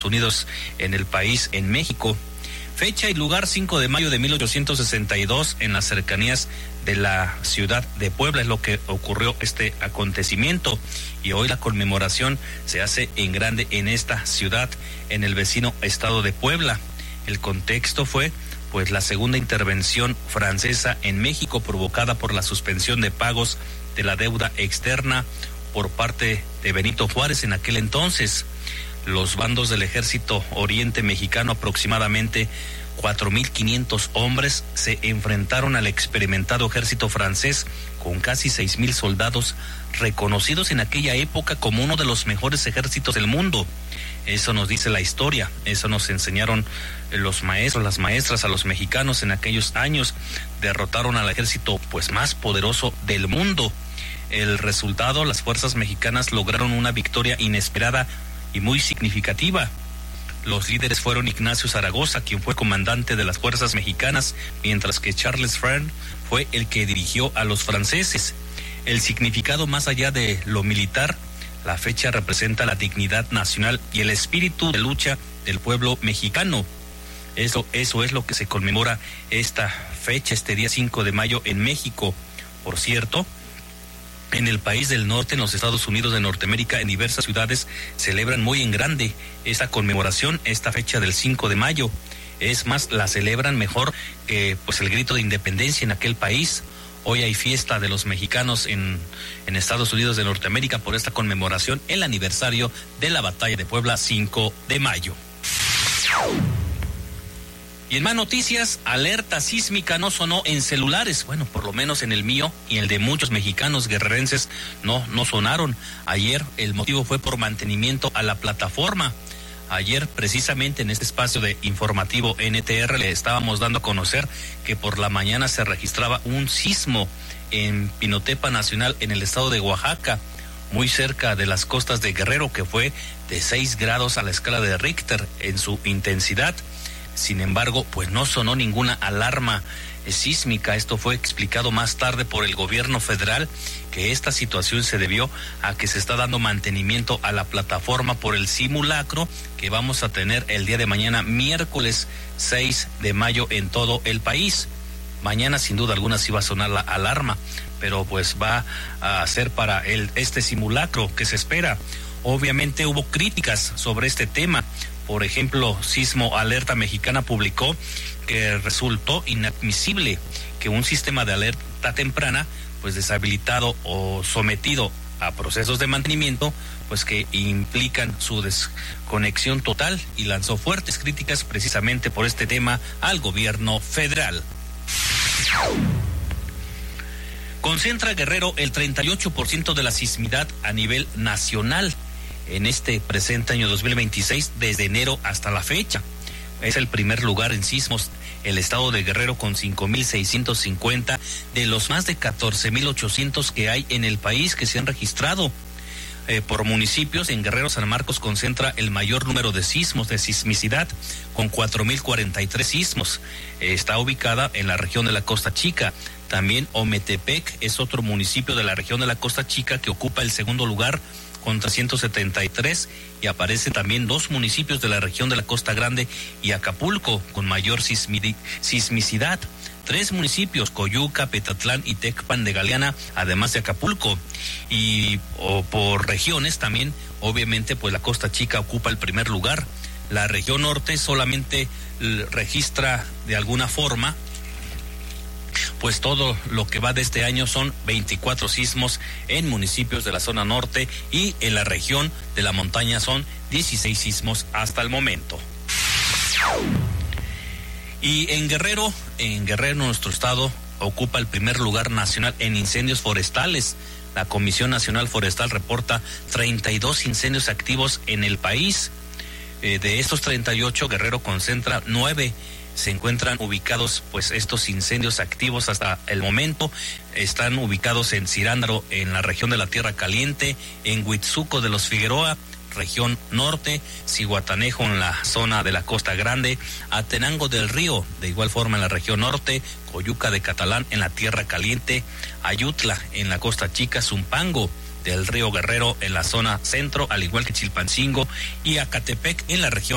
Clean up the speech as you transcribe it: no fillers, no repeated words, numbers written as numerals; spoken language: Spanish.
Unidos en el país, en México. Fecha y lugar: 5 de mayo de 1862, en las cercanías de la ciudad de Puebla es lo que ocurrió este acontecimiento, y hoy la conmemoración se hace en grande en esta ciudad, en el vecino estado de Puebla. El contexto fue pues la segunda intervención francesa en México, provocada por la suspensión de pagos de la deuda externa por parte de Benito Juárez en aquel entonces. Los bandos del ejército oriente mexicano, aproximadamente 4.500 hombres, se enfrentaron al experimentado ejército francés con casi 6.000 soldados, reconocidos en aquella época como uno de los mejores ejércitos del mundo. Eso nos dice la historia, eso nos enseñaron los maestros, las maestras a los mexicanos en aquellos años. Derrotaron al ejército pues más poderoso del mundo. El resultado: las fuerzas mexicanas lograron una victoria inesperada y muy significativa. Los líderes fueron Ignacio Zaragoza, quien fue comandante de las fuerzas mexicanas, mientras que Charles Fern fue el que dirigió a los franceses. El significado, más allá de lo militar, la fecha representa la dignidad nacional y el espíritu de lucha del pueblo mexicano. Eso es lo que se conmemora esta fecha, este día 5 de mayo en México. Por cierto, en el país del norte, en los Estados Unidos de Norteamérica, en diversas ciudades celebran muy en grande esta conmemoración, esta fecha del 5 de mayo. Es más, la celebran mejor que pues el grito de independencia en aquel país. Hoy hay fiesta de los mexicanos en Estados Unidos de Norteamérica por esta conmemoración, el aniversario de la batalla de Puebla, 5 de mayo. Y en más noticias, alerta sísmica no sonó en celulares. Bueno, por lo menos en el mío y el de muchos mexicanos guerrerenses no sonaron. Ayer el motivo fue por mantenimiento a la plataforma. Ayer, precisamente en este espacio de informativo NTR, le estábamos dando a conocer que por la mañana se registraba un sismo en Pinotepa Nacional, en el estado de Oaxaca, muy cerca de las costas de Guerrero, que fue de 6 grados a la escala de Richter en su intensidad. Sin embargo, pues no sonó ninguna alarma sísmica. Esto fue explicado más tarde por el gobierno federal, que esta situación se debió a que se está dando mantenimiento a la plataforma por el simulacro que vamos a tener el día de mañana, miércoles 6 de mayo, en todo el país. Mañana sin duda alguna sí va a sonar la alarma, pero pues va a ser para este simulacro que se espera. Obviamente hubo críticas sobre este tema. Por ejemplo, Sismo Alerta Mexicana publicó que resultó inadmisible que un sistema de alerta temprana, pues deshabilitado o sometido a procesos de mantenimiento, pues que implican su desconexión total, y lanzó fuertes críticas precisamente por este tema al gobierno federal. Concentra Guerrero el 38% de la sismidad a nivel nacional en este presente año 2026, desde enero hasta la fecha. Es el primer lugar en sismos el estado de Guerrero, con 5.650 de los más de 14.800 que hay en el país, que se han registrado. Por municipios, en Guerrero, San Marcos concentra el mayor número de sismos, de sismicidad, con 4.043 sismos. Está ubicada en la región de la Costa Chica. También Ometepec es otro municipio de la región de la Costa Chica que ocupa el segundo lugar con 373, y aparecen también 2 municipios de la región de la Costa Grande y Acapulco con mayor sismicidad. 3 municipios, Coyuca, Petatlán y Tecpan de Galeana, además de Acapulco. Y por regiones también, obviamente, pues la Costa Chica ocupa el primer lugar. La región norte solamente registra de alguna forma, pues todo lo que va de este año son 24 sismos en municipios de la zona norte, y en la región de la montaña son 16 sismos hasta el momento. Y en Guerrero, nuestro estado ocupa el primer lugar nacional en incendios forestales. La Comisión Nacional Forestal reporta 32 incendios activos en el país. De estos 38, Guerrero concentra 9. Se encuentran ubicados pues estos incendios activos hasta el momento. Están ubicados en Cirándaro, en la región de la Tierra Caliente, en Huitzuco de los Figueroa, región norte, Zihuatanejo en la zona de la Costa Grande, Atenango del Río, de igual forma en la región norte, Coyuca de Catalán en la Tierra Caliente, Ayutla en la Costa Chica, Zumpango del Río Guerrero en la zona centro, al igual que Chilpancingo y Acatepec en la región